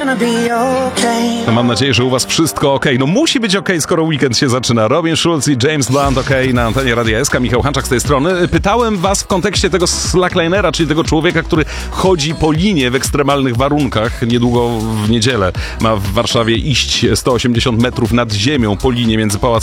No mam nadzieję, że u was wszystko okej. No musi być okej, skoro weekend się zaczyna. Robin Schulz i James Blunt okej na antenie Radia SK. Michał Hanczak z tej strony. Pytałem was w kontekście tego slacklinera, czyli tego człowieka, który chodzi po linie w ekstremalnych warunkach. Niedługo w niedzielę ma w Warszawie iść 180 metrów nad ziemią po linie między Pałacem